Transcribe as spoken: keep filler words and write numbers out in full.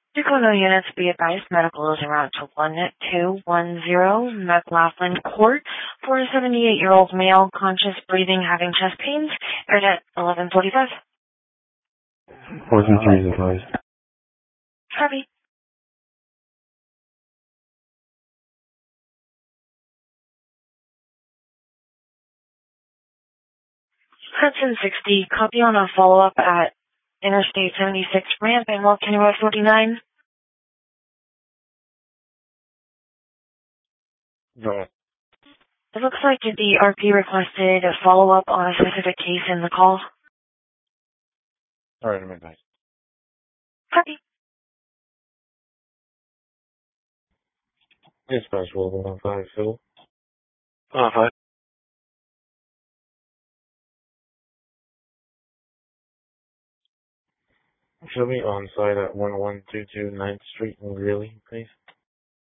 Dakota units, be advised, medical is around to one two one zero McLaughlin Court for a seventy-eight-year-old male, conscious, breathing, having chest pains, aired at eleven forty-five. four two three is advised. Copy. Hudson sixty, copy on a follow-up at Interstate seventy-six ramp and Walking Road forty-nine. No. It looks like the R P requested a follow-up on a specific case in the call. Alright, I'm advised. Copy. Dispatch will one five, Phil. Uh, five. She'll be on site at one one two two ninth Street in Greeley.